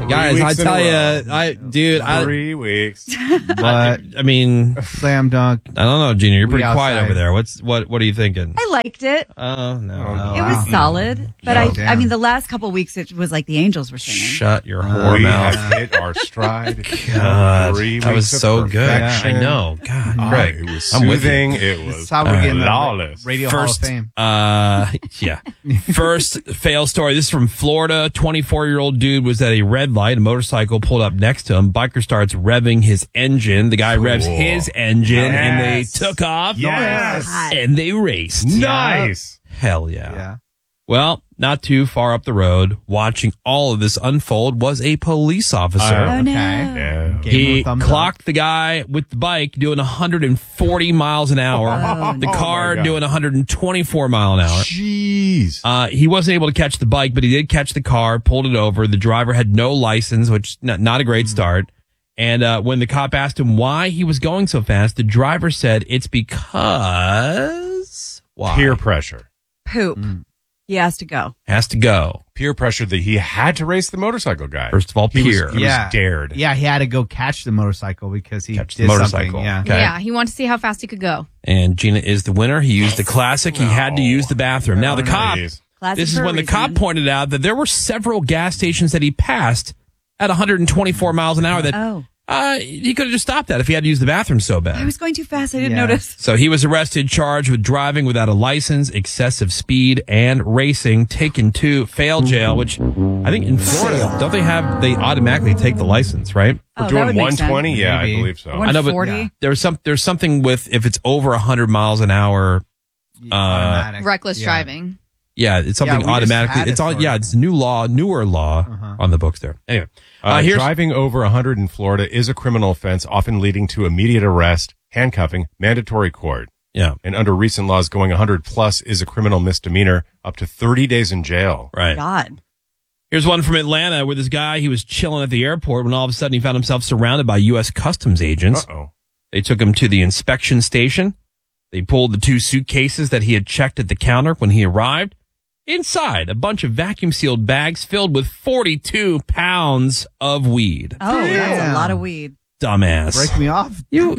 Guys, I tell you, 3 weeks. But I mean, slam dunk. I don't know, Gina. You're pretty We quiet outside. over there. What are you thinking? I liked it. Oh no. It was solid. But Oh, I damn. mean, the last couple of weeks, it was like the Angels were singing. Shut your whore We mouth. have hit our stride. God, 3 that was weeks of so good. perfection. I know. God, Oh, Greg, it was I'm with you. soothing. It was That's how we're getting the flawless. Radio Hall of Fame. Yeah. First fail story. This is from Florida. 24-year-old dude was at a red light. A motorcycle pulled up next to him. Biker starts revving his engine. The guy revs his engine, and they Yes. took off. Yes. And they raced. Nice. Hell yeah. Yeah. Well, not too far up the road, watching all of this unfold, was a police officer. Oh, no. Yeah. Gave him He a thumbs clocked the guy with the bike doing 140 miles an hour. Oh, The no. car my God. doing 124 mile an hour. Jeez. He wasn't able to catch the bike, but he did catch the car, pulled it over. The driver had no license, which not a great start. And when the cop asked him why he was going so fast, the driver said it's because why? Peer pressure. Poop. He has to go. Has to go. Peer pressure that he had to race the motorcycle guy. First of all, He was- peer. he was dared. Yeah, he had to go catch the motorcycle because he Catch the did motorcycle. something. Yeah. Okay. Yeah, he wanted to see how fast he could go. And Gina is the winner. He used the classic. He had to use the bathroom. Now the cop. Please. Classic This is for a when the reason. cop pointed out that there were several gas stations that he passed at 124 miles an hour that Oh. he could have just stopped at if he had to use the bathroom so I bad. was going too fast. I didn't Yeah. notice. So he was arrested, charged with driving without a license, excessive speed, and racing, taken to fail jail, which I think in Florida, don't they automatically take the license, right? Oh, that Doing would make 120? sense. Yeah, Maybe. I believe so. I know, but 140? there's something with if it's over 100 miles an hour. Automatic. Reckless Yeah. driving. Yeah, it's something Yeah, we just automatically. had it It's all. for- Yeah, it's newer law on the books there. Anyway, here's Driving over 100 in Florida is a criminal offense, often leading to immediate arrest, handcuffing, mandatory court. yeah, And under recent laws, going 100 plus is a criminal misdemeanor, up to 30 days in jail. right. God. Here's one from Atlanta where this guy, he was chilling at the airport when all of a sudden he found himself surrounded by U.S. Customs agents. Uh-oh. They took him to the inspection station. They pulled the 2 suitcases that he had checked at the counter when he arrived. Inside, a bunch of vacuum sealed bags filled with 42 pounds of weed. Oh, that's Damn. a lot of weed. Dumbass. Break me off. You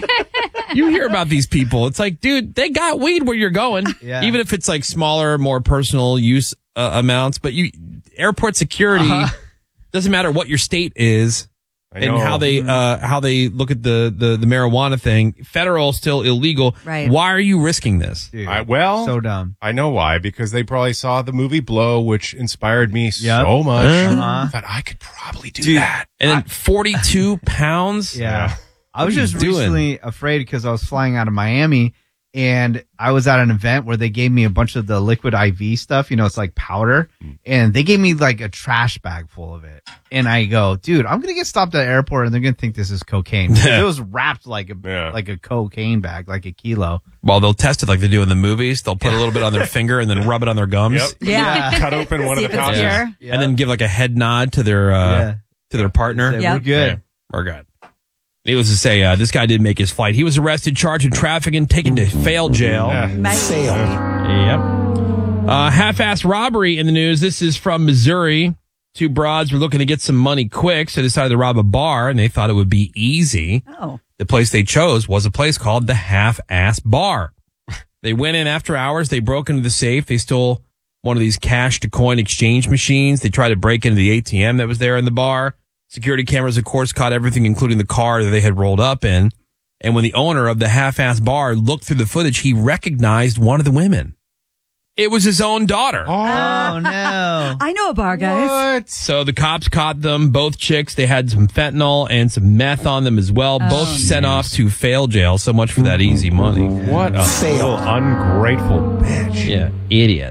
hear about these people. It's like, dude, they got weed where you're going. Yeah. Even if it's like smaller, more personal use amounts. But airport security doesn't matter what your state is I and know. how they look at the marijuana thing. Federal still illegal. Right. Why are you risking this? Dude, So dumb. I know why, because they probably saw the movie Blow, which inspired me Yep. so much. Uh-huh. That I could probably do that. And then 42 pounds. Yeah. I was What are you just doing? recently afraid because I was flying out of Miami and I was at an event where they gave me a bunch of the liquid IV stuff. You know, it's like powder. And they gave me like a trash bag full of it. And I go, dude, I'm going to get stopped at the airport and they're going to think this is cocaine. It was wrapped like a cocaine bag, like a kilo. Well, they'll test it like they do in the movies. They'll put a little bit on their finger and then rub it on their gums. Yep. Yeah. Cut open one See of the if it's pouches. pure. And then give like a head nod to their partner. Say, Yep. We're good. Yeah, we're good. Needless to say, this guy did make his flight. He was arrested, charged with trafficking, taken to fail jail. Yeah. Nice. Yep. Half-assed robbery in the news. This is from Missouri. 2 broads were looking to get some money quick, so they decided to rob a bar, and they thought it would be easy. Oh. The place they chose was a place called the Half-Ass Bar. They went in after hours. They broke into the safe. They stole one of these cash-to-coin exchange machines. They tried to break into the ATM that was there in the bar. Security cameras, of course, caught everything, including the car that they had rolled up in. And when the owner of the Half-Ass Bar looked through the footage, he recognized one of the women. It was his own daughter. Oh, no. I know a bar, guys. What? So the cops caught them, both chicks. They had some fentanyl and some meth on them as well. Both sent off to fail jail. So much for that easy money. What a little ungrateful bitch. Yeah, idiot.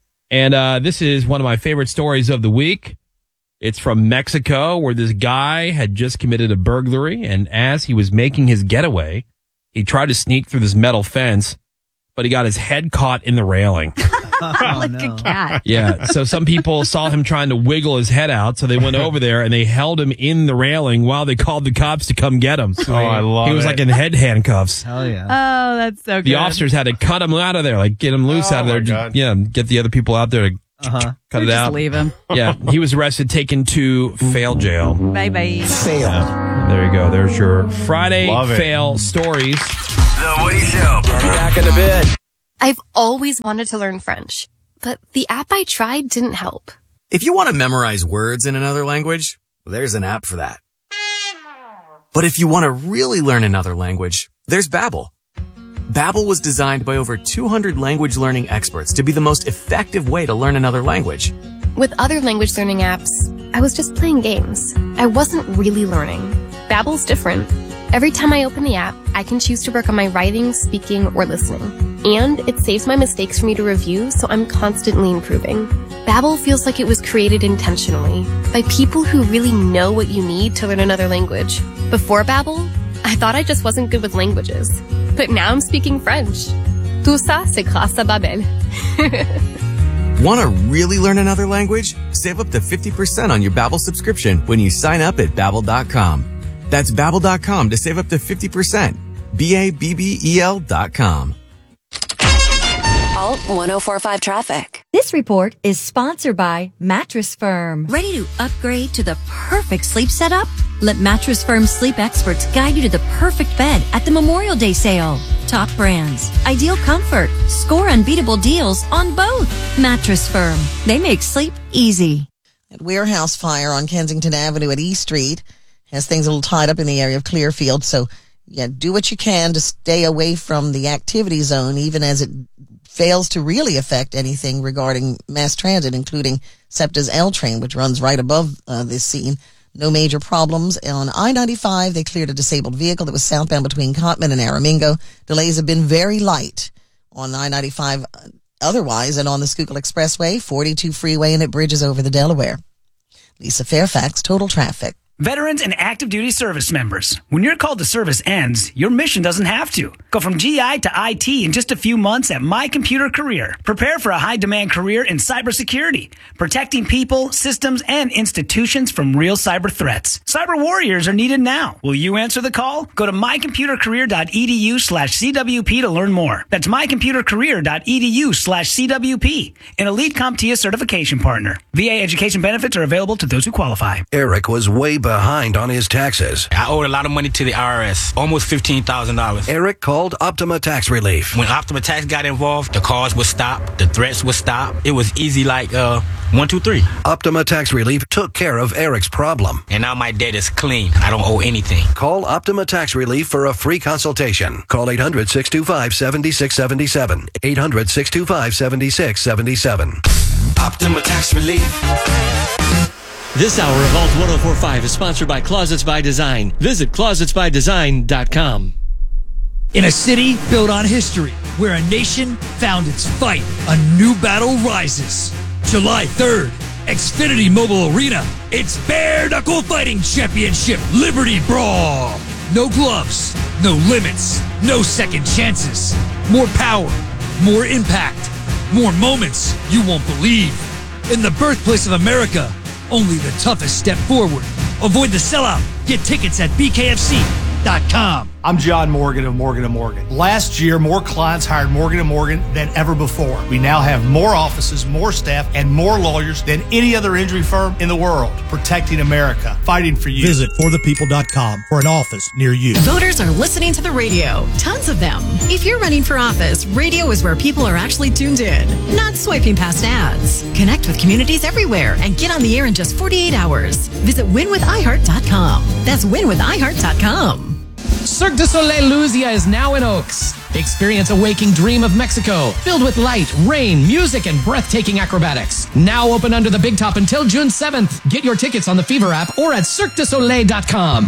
And this is one of my favorite stories of the week. It's from Mexico, where this guy had just committed a burglary, and as he was making his getaway, he tried to sneak through this metal fence, but he got his head caught in the railing. Like a cat. Yeah, so some people saw him trying to wiggle his head out, so they went over there and they held him in the railing while they called the cops to come get him. Oh, I love it. He was like in head handcuffs. Hell yeah. Oh, that's so good. The officers had to cut him out of there, like get him loose Oh, out of there. my God. Yeah, get the other people out there to Uh-huh. Cut it Just out. leave him. Yeah, he was arrested, taken to fail jail. Bye-bye. There you go. There's your Friday Love it. fail stories. The Woody Show. Back in a bit. I've always wanted to learn French, but the app I tried didn't help. If you want to memorize words in another language, there's an app for that. But if you want to really learn another language, there's Babbel. Babbel was designed by over 200 language learning experts to be the most effective way to learn another language. With other language learning apps, I was just playing games. I wasn't really learning. Babbel's different. Every time I open the app, I can choose to work on my writing, speaking, or listening. And it saves my mistakes for me to review, so I'm constantly improving. Babbel feels like it was created intentionally by people who really know what you need to learn another language. Before Babbel, I thought I just wasn't good with languages. But now I'm speaking French. Tout ça, c'est grâce à Babbel. Want to really learn another language? Save up to 50% on your Babbel subscription when you sign up at Babbel.com. That's Babbel.com to save up to 50%. Babbel.com. Alt 1045 traffic. This report is sponsored by Mattress Firm. Ready to upgrade to the perfect sleep setup? Let Mattress Firm sleep experts guide you to the perfect bed at the Memorial Day sale. Top brands, ideal comfort, score unbeatable deals on both. Mattress Firm. They make sleep easy. At warehouse fire on Kensington Avenue at E Street has things a little tied up in the area of Clearfield. So, yeah, do what you can to stay away from the activity zone, even as it fails to really affect anything regarding mass transit, including SEPTA's L train, which runs right above this scene. No major problems. On I-95, they cleared a disabled vehicle that was southbound between Cotman and Aramingo. Delays have been very light on I-95 otherwise, and on the Schuylkill Expressway, 42 freeway, and it bridges over the Delaware. Lisa Fairfax, Total Traffic. Veterans and active duty service members. When your call to service ends, your mission doesn't have to. Go from GI to IT in just a few months at My Computer Career. Prepare for a high-demand career in cybersecurity, protecting people, systems, and institutions from real cyber threats. Cyber warriors are needed now. Will you answer the call? Go to mycomputercareer.edu/CWP to learn more. That's mycomputercareer.edu/CWP, an elite CompTIA certification partner. VA education benefits are available to those who qualify. Eric was way behind on his taxes. I owed a lot of money to the IRS, almost $15,000. Eric called Optima Tax Relief. When Optima Tax got involved, the calls would stop, the threats would stop. It was easy like 1, 2, 3. Optima Tax Relief took care of Eric's problem. And now my debt is clean. I don't owe anything. Call Optima Tax Relief for a free consultation. Call 800-625-7677. 800-625-7677. Optima Tax Relief. This hour of Alt 1045 is sponsored by Closets by Design. Visit closetsbydesign.com. In a city built on history, where a nation found its fight, a new battle rises. July 3rd, Xfinity Mobile Arena. It's Bare Knuckle Fighting Championship Liberty Brawl. No gloves, no limits, no second chances. More power, more impact, more moments you won't believe. In the birthplace of America, only the toughest step forward. Avoid the sellout. Get tickets at BKFC.com. I'm John Morgan of Morgan & Morgan. Last year, more clients hired Morgan & Morgan than ever before. We now have more offices, more staff, and more lawyers than any other injury firm in the world. Protecting America. Fighting for you. Visit forthepeople.com for an office near you. Voters are listening to the radio. Tons of them. If you're running for office, radio is where people are actually tuned in, not swiping past ads. Connect with communities everywhere and get on the air in just 48 hours. Visit winwithiheart.com. That's winwithiheart.com. Cirque du Soleil Luzia is now in Oaks. Experience a waking dream of Mexico, filled with light, rain, music, and breathtaking acrobatics. Now open under the Big Top until June 7th. Get your tickets on the Fever app or at CirqueDuSoleil.com.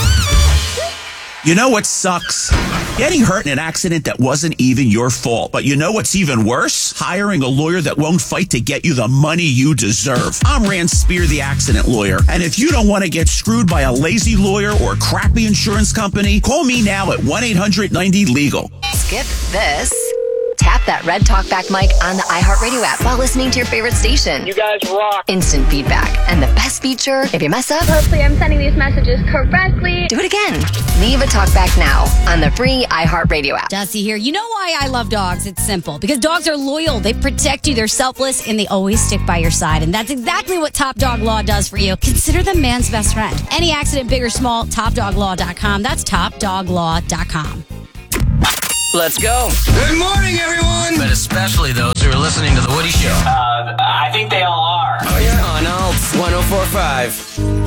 You know what sucks? Getting hurt in an accident that wasn't even your fault. But you know what's even worse? Hiring a lawyer that won't fight to get you the money you deserve. I'm Rand Spear, the accident lawyer. And if you don't want to get screwed by a lazy lawyer or crappy insurance company, call me now at 1-800-90-LEGAL. Skip this. Tap Tap that red talkback mic on the iHeartRadio app while listening to your favorite station. You guys rock. Instant feedback. And the best feature, if you mess up, Hopefully I'm sending these messages correctly. do it again. Leave a talkback now on the free iHeartRadio app. Dusty here. You know why I love dogs? It's simple. Because dogs are loyal. They protect you. They're selfless. And they always stick by your side. And that's exactly what Top Dog Law does for you. Consider them man's best friend. Any accident, big or small, TopDogLaw.com. That's TopDogLaw.com. Let's go. Good morning, everyone. But especially those who are listening to The Woody Show. I think they all are. Oh, yeah. On Alt 104.5.